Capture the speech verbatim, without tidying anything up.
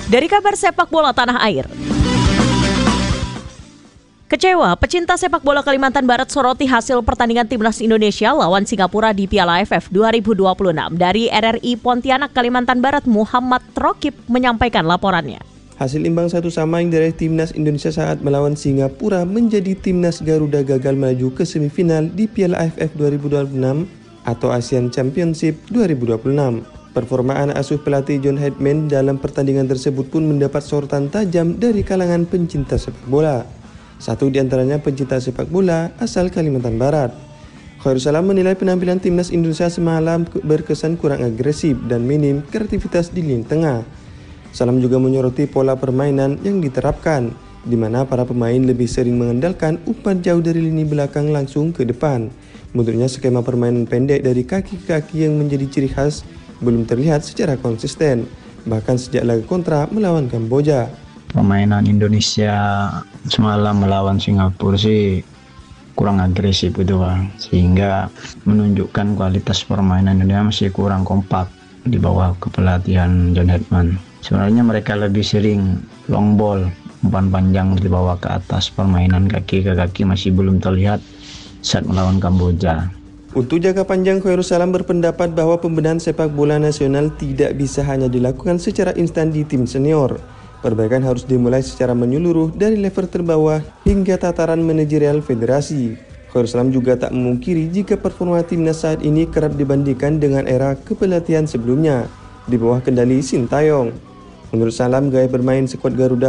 Dari kabar sepak bola tanah air. Kecewa, pecinta sepak bola Kalimantan Barat soroti hasil pertandingan Timnas Indonesia lawan Singapura di Piala A F F dua ribu dua puluh enam. Dari R R I Pontianak, Kalimantan Barat, Muhammad Trokib menyampaikan laporannya. Hasil imbang satu sama yang diraih Timnas Indonesia saat melawan Singapura menjadi Timnas Garuda gagal melaju ke semifinal di Piala A F F dua ribu dua puluh enam atau Asian Championship dua ribu dua puluh enam. Performa anak asuh pelatih John Headman dalam pertandingan tersebut pun mendapat sorotan tajam dari kalangan pencinta sepak bola. Satu di antaranya pencinta sepak bola asal Kalimantan Barat. Khairul Salam menilai penampilan Timnas Indonesia semalam berkesan kurang agresif dan minim kreativitas di lini tengah. Salam juga menyoroti pola permainan yang diterapkan, di mana para pemain lebih sering mengandalkan umpan jauh dari lini belakang langsung ke depan. Menurutnya skema permainan pendek dari kaki ke kaki yang menjadi ciri khas belum terlihat secara konsisten, bahkan sejak laga kontra melawan Kamboja. Permainan Indonesia semalam melawan Singapura sih kurang agresif gitu Bang, sehingga menunjukkan kualitas permainan Indonesia masih kurang kompak di bawah kepelatihan John Headman. Sebenarnya mereka lebih sering long ball, umpan panjang di bawah ke atas, permainan kaki ke kaki masih belum terlihat saat melawan Kamboja. Untuk jangka panjang, Khairul Salam berpendapat bahwa pembenahan sepak bola nasional tidak bisa hanya dilakukan secara instan di tim senior. Perbaikan harus dimulai secara menyeluruh dari level terbawah hingga tataran manajerial federasi. Khairul Salam juga tak memungkiri jika performa timnas saat ini kerap dibandingkan dengan era kepelatihan sebelumnya di bawah kendali Sintayong. Menurut Salam, gaya bermain skuad Garuda